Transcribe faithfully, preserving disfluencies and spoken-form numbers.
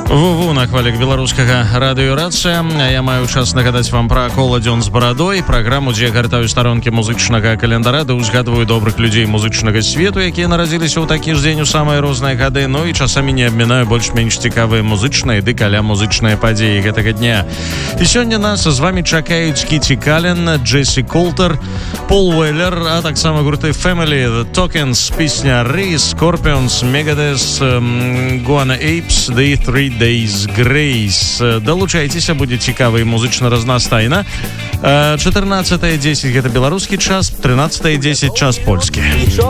Ву-ву, на хвалік беларускага радыёрацыя. Я маю час нагадаць вам пра кола дзён з барадой, праграму, дзе гартаю старонкі музычнага календара, да узгадваю добрых людзей музычнага свету, якія нарадзіліся ў такі ж дзень у самыя розныя гады, ну і часамі не абмінаю больш-менш цікавыя музычныя ды каля музычныя падзеі гэтага дня. І сёння нас з вами чакаюць Кіці Кален, Джесі Колтер, Пол Уэллер, а таксама гурты Family, The Tokens, песня Ray, Scorpions, Megadeth, Guana Apes, The Three Days Grace. Далучайцеся, будзе цікава і музычна разнастайна. чатырнаццатая дзесяць гэта беларускі час, трынаццатая дзесяць час польскі.